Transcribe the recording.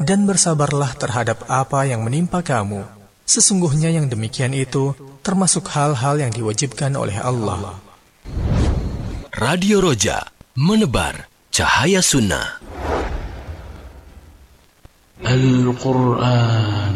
dan bersabarlah terhadap apa yang menimpa kamu. Sesungguhnya yang demikian itu termasuk hal-hal yang diwajibkan oleh Allah. Radio Roja, menebar cahaya sunnah. Al-Quran